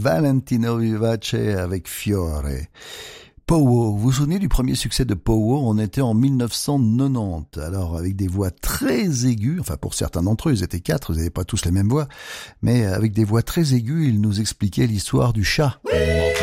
Valentino Vivace avec Fiore. Powo, vous vous souvenez du premier succès de Powo? On était en 1990, alors avec des voix très aiguës, enfin pour certains d'entre eux, ils étaient 4, ils n'avaient pas tous les mêmes voix, mais avec des voix très aiguës, ils nous expliquaient l'histoire du chat.